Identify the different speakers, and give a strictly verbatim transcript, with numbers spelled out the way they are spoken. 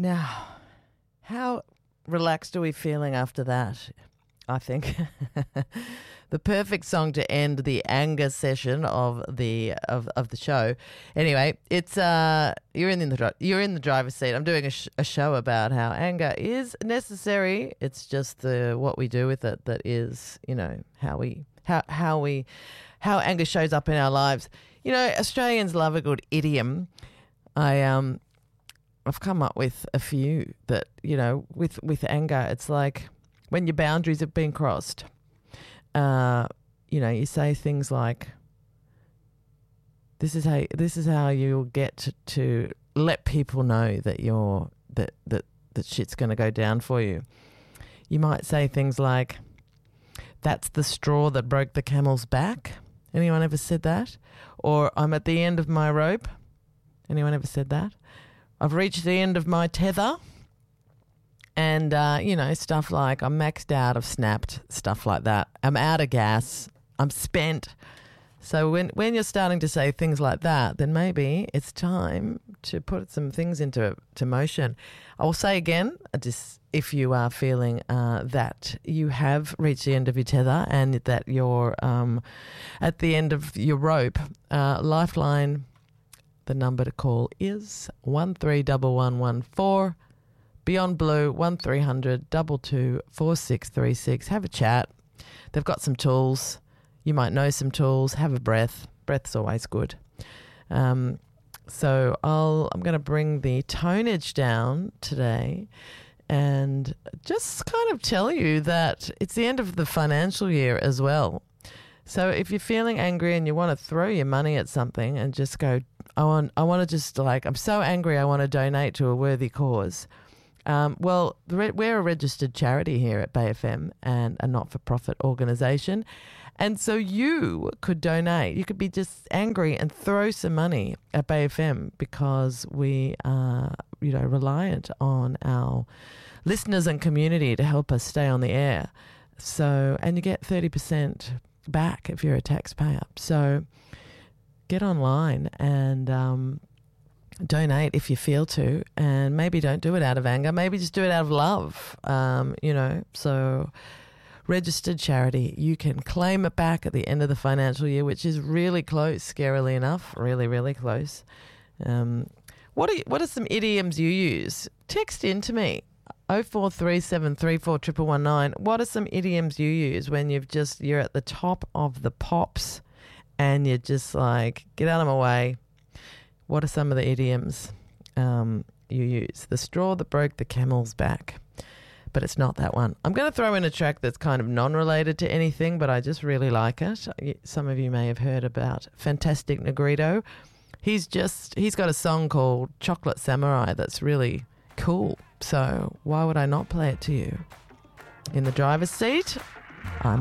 Speaker 1: Now, how relaxed are we feeling after that? I think the perfect song to end the anger session of the of, of the show. Anyway, it's uh you're in the you're in the driver's seat. I'm doing a, sh- a show about how anger is necessary. It's just the what we do with it that is, you know, how we how how we how anger shows up in our lives. You know, Australians love a good idiom. I um I've come up with a few that, you know, with with anger, it's like when your boundaries have been crossed. Uh, you know, you say things like, "This is how this is how you'll get to, to let people know that you're that that that shit's going to go down for you." You might say things like, "That's the straw that broke the camel's back." Anyone ever said that? Or, "I'm at the end of my rope." Anyone ever said that? "I've reached the end of my tether." And, uh, you know, stuff like, "I'm maxed out, I've snapped," stuff like that. "I'm out of gas, I'm spent." So when, when you're starting to say things like that, then maybe it's time to put some things into to motion. I will say again, just if you are feeling uh, that you have reached the end of your tether and that you're um, at the end of your rope, uh, Lifeline, the number to call is one three one one one four. Beyond Blue, one three hundred two two four six three six. Have a chat. They've got some tools. You might know some tools. Have a breath. Breath's always good. Um, so I'll, I'm going to bring the tonnage down today and just kind of tell you that it's the end of the financial year as well. So if you're feeling angry and you want to throw your money at something and just go, I want, I want to just like, I'm so angry, I want to donate to a worthy cause. Um, well, we're a registered charity here at Bay F M and a not-for-profit organisation. And so you could donate. You could be just angry and throw some money at Bay F M because we are, you know, reliant on our listeners and community to help us stay on the air. So, and you get thirty percent back if you're a taxpayer. So get online and um, donate if you feel to, and maybe don't do it out of anger. Maybe just do it out of love, um, you know. So registered charity, you can claim it back at the end of the financial year, which is really close, scarily enough, really, really close. Um, what are, what are some idioms you use? Text in to me. oh four three seven three four one one one nine. What are some idioms you use when you've just you're at the top of the pops and you're just like, get out of my way? What are some of the idioms um, you use? The straw that broke the camel's back. But it's not that one. I'm going to throw in a track that's kind of non-related to anything, but I just really like it. Some of you may have heard about Fantastic Negrito. He's just he's got a song called Chocolate Samurai that's really cool. So why would I not play it to you? In the driver's seat, I'm